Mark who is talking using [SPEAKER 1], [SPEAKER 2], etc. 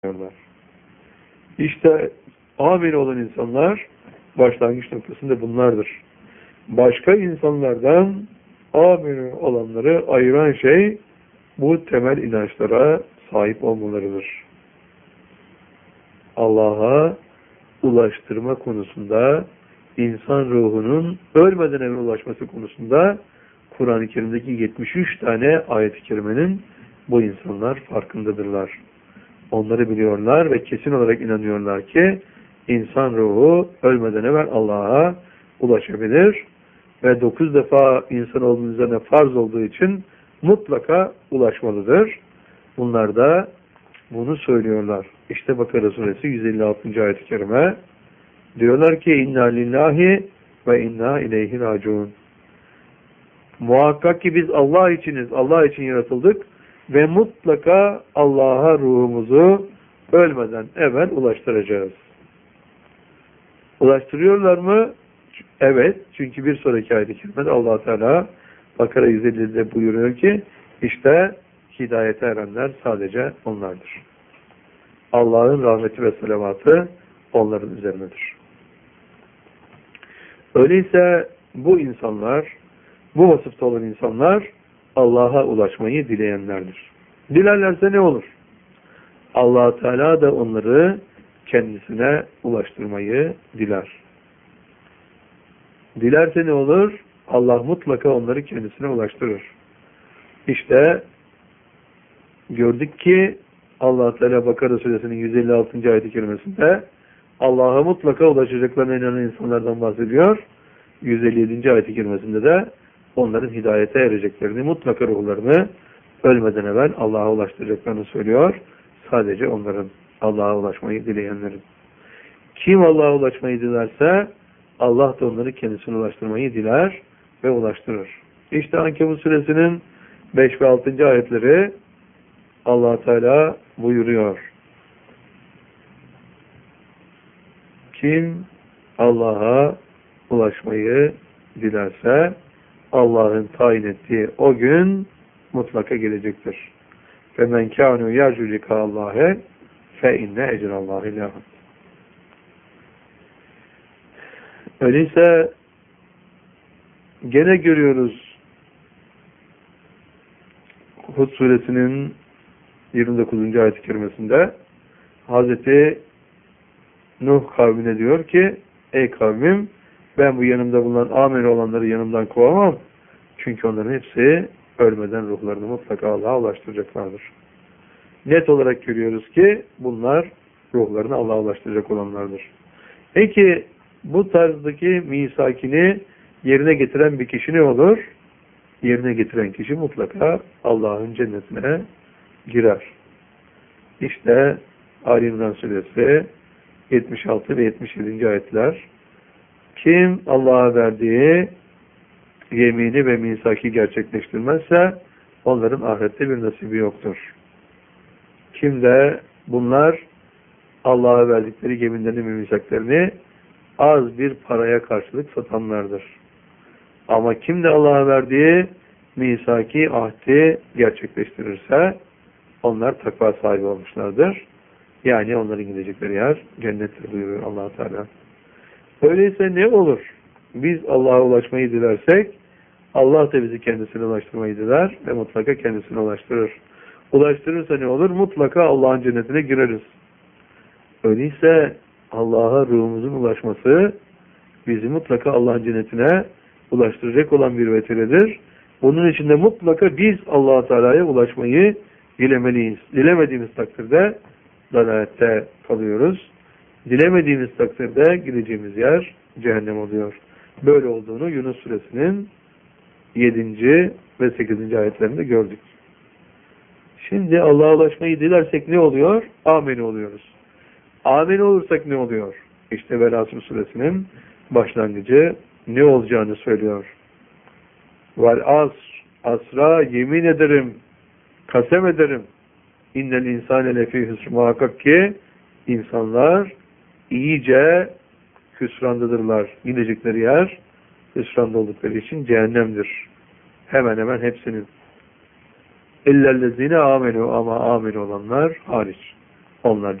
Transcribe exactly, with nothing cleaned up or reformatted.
[SPEAKER 1] diyorlar. İşte amel olan insanlar başlangıç noktasında bunlardır. Başka insanlardan amel olanları ayıran şey bu temel inançlara sahip olmalarıdır. Allah'a ulaştırma konusunda, insan ruhunun ölmeden evvel ulaşması konusunda Kur'an-ı Kerim'deki yetmiş üç tane ayet-i kerimenin bu insanlar farkındadırlar. Onları biliyorlar ve kesin olarak inanıyorlar ki insan ruhu ölmeden evvel Allah'a ulaşabilir ve dokuz defa insan olduğu üzerine farz olduğu için mutlaka ulaşmalıdır. Bunlar da bunu söylüyorlar. İşte Bakara suresi yüz elli altıncı ayet-i kerime diyorlar ki inna lillahi ve inna ileyhi raciun. Muhakkak ki biz Allah içiniz, Allah için yaratıldık ve mutlaka Allah'a ruhumuzu ölmeden evvel ulaştıracağız. Ulaştırıyorlar mı? Evet. Çünkü bir sonraki ayet-i kerimede Allah Teala Bakara yüz ellide buyuruyor ki işte hidayete erenler sadece onlardır. Allah'ın rahmeti ve selavatı onların üzerinedir. Öyleyse bu insanlar, bu vasıfta olan insanlar Allah'a ulaşmayı dileyenlerdir. Dilerlerse ne olur? Allah Teala da onları kendisine ulaştırmayı diler. Dilerse ne olur? Allah mutlaka onları kendisine ulaştırır. İşte gördük ki Allah Teala Bakara suresinin yüz elli altıncı ayet-i kerimesinde Allah'a mutlaka ulaşacaklarına inanan insanlardan bahsediyor. yüz elli yedinci ayet-i kerimesinde de onların hidayete ereceklerini, mutlaka ruhlarını ölmeden evvel Allah'a ulaştıracaklarını söylüyor. Sadece onların, Allah'a ulaşmayı dileyenlerin. Kim Allah'a ulaşmayı dilerse Allah da onları kendisine ulaştırmayı diler ve ulaştırır. İşte Ankebut suresinin beş ve altıncı ayetleri Allah Teala buyuruyor. Kim Allah'a ulaşmayı dilerse Allah'ın tayin ettiği o gün mutlaka gelecektir. فَمَنْ كَانُوا يَرْجُ لِقَاءَ اللّٰهِ فَاِنَّ اَجْرَ اللّٰهِ لَهُ. Öyleyse gene görüyoruz Hud suresinin yirmi dokuzuncu ayet-i kerimesinde Hazreti Nuh kavmine diyor ki ey kavmim ben bu yanımda bulunan amel olanları yanımdan kovamam. Çünkü onların hepsi ölmeden ruhlarını mutlaka Allah'a ulaştıracaklardır. Net olarak görüyoruz ki bunlar ruhlarını Allah'a ulaştıracak olanlardır. Peki bu tarzdaki misakini yerine getiren bir kişi ne olur? Yerine getiren kişi mutlaka Allah'ın cennetine girer. İşte Ali İmran suresi yetmiş altı ve yetmiş yedinci ayetler. Kim Allah'a verdiği yemini ve misaki gerçekleştirmezse onların ahirette bir nasibi yoktur. Kim de bunlar Allah'a verdikleri yeminlerini ve misaklerini az bir paraya karşılık satanlardır. Ama kim de Allah'a verdiği misaki ahdi gerçekleştirirse onlar takva sahibi olmuşlardır. Yani onların gidecekleri yer cennettir buyuruyor Allah Teala. Öyleyse ne olur? Biz Allah'a ulaşmayı dilersek Allah da bizi kendisine ulaştırmayı diler ve mutlaka kendisine ulaştırır. Ulaştırırsa ne olur? Mutlaka Allah'ın cennetine gireriz. Öyleyse Allah'a ruhumuzun ulaşması bizi mutlaka Allah'ın cennetine ulaştıracak olan bir vesiledir. Bunun için de mutlaka biz Allah Teala'ya ulaşmayı dilemeliyiz. Dilemediğimiz takdirde dalalette kalıyoruz. Dilemediğimiz takdirde gideceğimiz yer cehennem oluyor. Böyle olduğunu Yunus suresinin yedinci ve sekizinci ayetlerinde gördük. Şimdi Allah'a ulaşmayı dilersek ne oluyor? Amin oluyoruz. Amin olursak ne oluyor? İşte Velasır suresinin başlangıcı ne olacağını söylüyor. Vel asr, asra yemin ederim, kasem ederim. İnnel insane lefî hüsr, muhakkak ki insanlar iyice hüsrandadırlar. Gidecekleri yer hüsranda oldukları için cehennemdir. Hemen hemen hepsinin. İllellezine amenu, ama amin olanlar hariç. onlar